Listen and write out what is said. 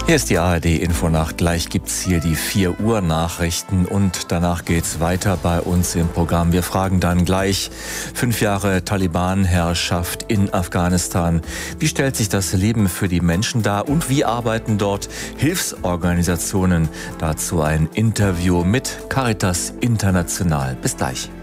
Hier ist die ARD-Infonacht. Gleich gibt's hier die 4 Uhr Nachrichten und danach geht's weiter bei uns im Programm. Wir fragen dann gleich 5 Jahre Taliban-Herrschaft in Afghanistan. Wie stellt sich das Leben für die Menschen dar und wie arbeiten dort Hilfsorganisationen? Dazu ein Interview mit Caritas International. Bis gleich.